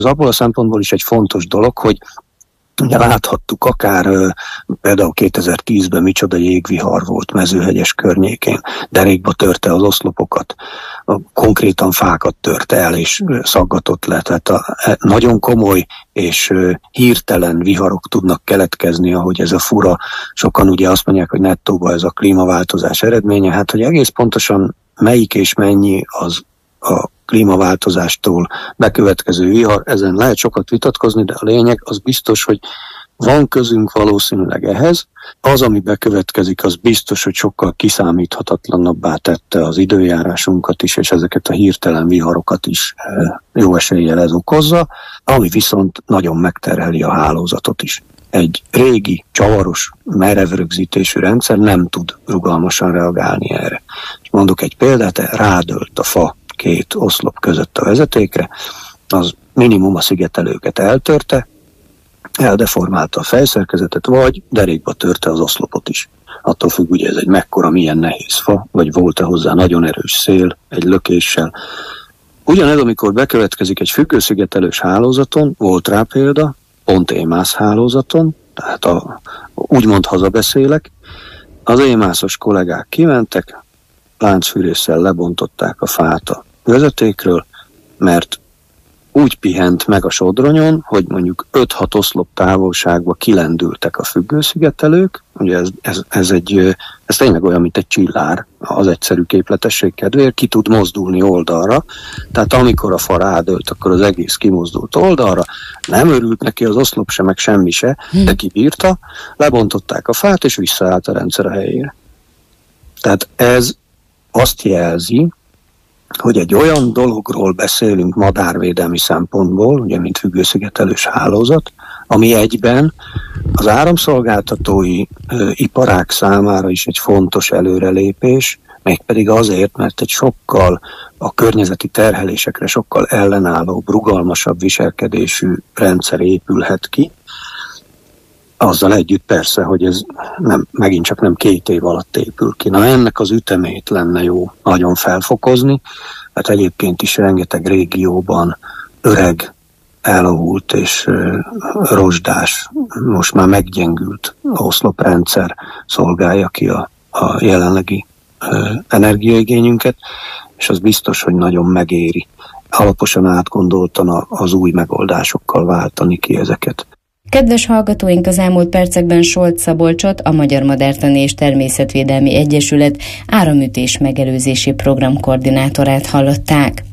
Az abból a szempontból is egy fontos dolog, hogy ugye láthattuk akár például 2010-ben micsoda jégvihar volt Mezőhegyes környékén, derékba törte az oszlopokat, konkrétan fákat törte el és szaggatott le. Tehát nagyon komoly és hirtelen viharok tudnak keletkezni, ahogy ez a fura, sokan ugye azt mondják, hogy nettóban ez a klímaváltozás eredménye, hát hogy egész pontosan melyik és mennyi az a klímaváltozástól bekövetkező vihar, ezen lehet sokat vitatkozni, de a lényeg az biztos, hogy van közünk valószínűleg ehhez. Az, ami bekövetkezik, az biztos, hogy sokkal kiszámíthatatlanabbá tette az időjárásunkat is, és ezeket a hirtelen viharokat is jó eséllyel ez okozza, ami viszont nagyon megterheli a hálózatot is. Egy régi, csavaros, merev rögzítésű rendszer nem tud rugalmasan reagálni erre. És mondok egy példát, rádölt a fa két oszlop között a vezetékre, az minimum a szigetelőket eltörte, eldeformálta a fejszerkezetet, vagy derékba törte az oszlopot is. Attól függ, ugye ez egy mekkora, milyen nehéz fa, vagy volt-e hozzá nagyon erős szél, egy lökéssel. Ugyanez, amikor bekövetkezik egy függőszigetelős hálózaton, volt rá példa, pont EMAS hálózaton, tehát úgymond hazabeszélek, az EMAS-os kollégák kimentek, láncfűrésszel lebontották a fát a vezetékről, mert úgy pihent meg a sodronyon, hogy mondjuk 5-6 oszlop távolságba kilendültek a függőszigetelők. Ugye ez tényleg olyan, mint egy csillár, az egyszerű képletesség kedvéért, ki tud mozdulni oldalra. Tehát amikor a fa rádölt, akkor az egész kimozdult oldalra, nem örült neki az oszlop se, meg semmi se, de kibírta, lebontották a fát, és visszaállt a rendszer a helyére. Tehát ez azt jelzi, hogy egy olyan dologról beszélünk madárvédelmi szempontból, ugye mint függőszigetelős hálózat, ami egyben az áramszolgáltatói iparág számára is egy fontos előrelépés, mégpedig azért, mert egy sokkal a környezeti terhelésekre sokkal ellenállóbb, rugalmasabb viselkedésű rendszer épülhet ki. Azzal együtt persze, hogy ez megint csak nem 2 év alatt épül ki. Na ennek az ütemét lenne jó nagyon felfokozni, mert egyébként is rengeteg régióban öreg, elavult és rozsdás, most már meggyengült oszloprendszer szolgálja ki a jelenlegi energiaigényünket, és az biztos, hogy nagyon megéri alaposan átgondoltan az új megoldásokkal váltani ki ezeket. Kedves hallgatóink, az elmúlt percekben Solc Szabolcsot, a Magyar Madártani és Természetvédelmi Egyesület áramütés megelőzési program koordinátorát hallották.